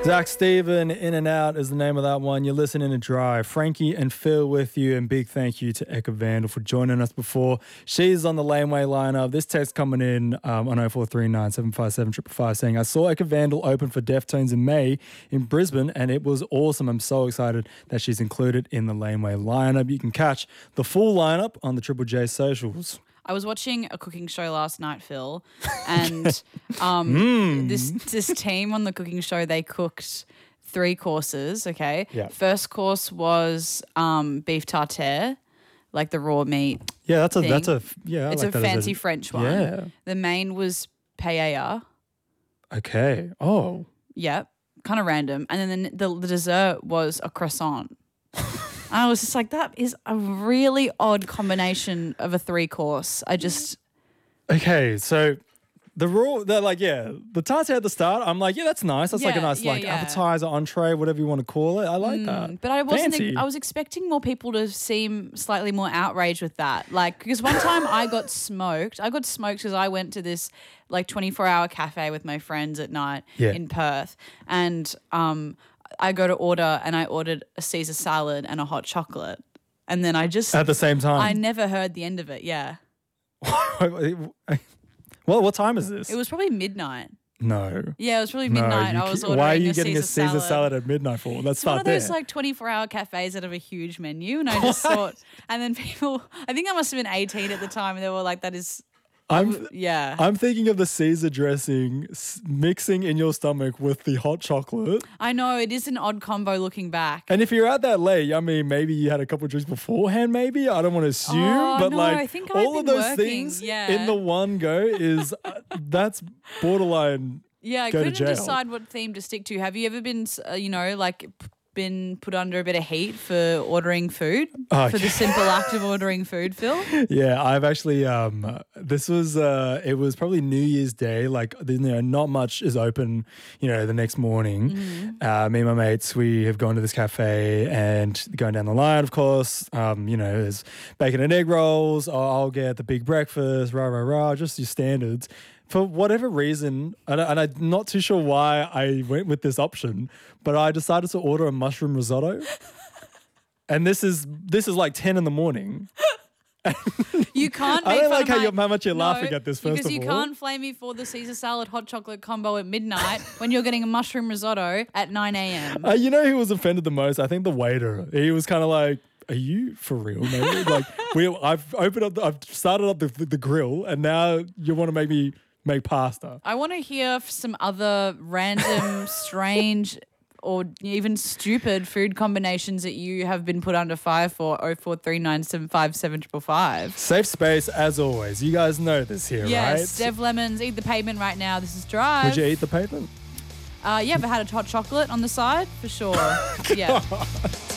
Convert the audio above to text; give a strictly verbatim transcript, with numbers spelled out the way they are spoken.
Zach Steven, In and Out is the name of that one. You're listening to Drive. Frankie and Phil with you, and big thank you to Eka Vandal for joining us before. She's on the laneway lineup. This text coming in um, on oh four three nine, seven five seven, five five five saying, I saw Eka Vandal open for Deftones in May in Brisbane, and it was awesome. I'm so excited that she's included in the laneway lineup. You can catch the full lineup on the Triple J socials. I was watching a cooking show last night, Phil, and um, Mm. this this team on the cooking show, they cooked three courses, okay? Yeah. First course was um, beef tartare, like the raw meat. Yeah, that's a, thing. that's a, yeah. I It's like a that as fancy French one. Yeah. The main was paella. Okay. Oh. Yep, kind of random. And then the, the, the dessert was a croissant. I was just like, that is a really odd combination of a three course. I just... Okay, so the raw, they're like, yeah, the tartare at the start, I'm like, yeah, that's nice. That's like a Yeah, nice yeah, like yeah. appetizer, entree, whatever you want to call it. I like that. But I wasn't. Fancy. I was expecting more people to seem slightly more outraged with that. Like, because one time I got smoked. I got smoked because I went to this like twenty-four hour cafe with my friends at night Yeah. in Perth, and um, I go to order and I ordered a Caesar salad and a hot chocolate, and then I just At the same I time. never heard the end of it. Yeah, Well, what time is this? it was probably midnight. no. Yeah, it was probably No, midnight. you I was ca- ordering why are you a getting Caesar a Caesar salad. salad at midnight for? Let's It's one start of those there. like twenty-four hour cafes that have a huge menu, and I just thought, and then people, I think I must have been eighteen at the time, and they were like, "That is, I'm yeah." I'm thinking of the Caesar dressing s- mixing in your stomach with the hot chocolate. I know it is an odd combo looking back. And if you're out that late, I mean, maybe you had a couple of drinks beforehand, maybe. I don't want to assume, Oh, but no, like I think I'd all of been those working, things yeah. in the one go is uh, that's borderline. yeah, I go to couldn't jail. decide what theme to stick to. Have you ever been, uh, you know, like p- been put under a bit of heat for ordering food Oh, for the yeah. simple act of ordering food, Phil? Yeah, I've actually um this was uh it was probably New Year's Day, like you know, not much is open, you know, the next morning. Mm-hmm. Uh me and my mates, we have gone to this cafe and going down the line, of course. Um, you know, there's bacon and egg rolls, I'll, I'll get the big breakfast, rah rah rah, just your standards. For whatever reason, and, I, and I'm not too sure why I went with this option, but I decided to order a mushroom risotto. And this is this is like ten in the morning. You can't. I make don't fun like of how my- you're- how much you're laughing at this, first because of you all. can't flame me for the Caesar salad hot chocolate combo at midnight when you're getting a mushroom risotto at nine a.m. Uh, you know who was offended the most? I think the waiter. He was kind of like, "Are you for real, mate? Like, we, I've opened up, the, I've started up the, the grill, and now you want to make me make pasta." I want to hear some other random, strange, or even stupid food combinations that you have been put under fire for. oh four three nine seven five seven five five. Safe space as always. You guys know this here, Yes, right? Dev Lemons, eat the pavement right now. This is Drive. Would you eat the pavement? Uh, yeah, but had a hot chocolate on the side for sure. Yeah.